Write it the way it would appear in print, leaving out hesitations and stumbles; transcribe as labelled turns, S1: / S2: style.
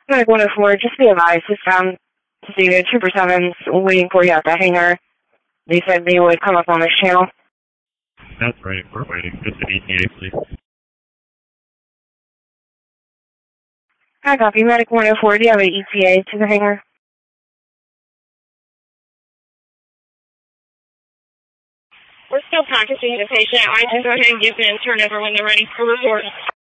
S1: Medic 104, just be advised, it's down to see the Trooper 7's waiting for you at the hangar. They said they would come up on this channel.
S2: That's right, we're waiting. Just an ETA, please.
S1: I copy. Medic 104, do you have an ETA to the hangar?
S3: We're still practicing the patient. I can go ahead and give them turnover when they're ready for report.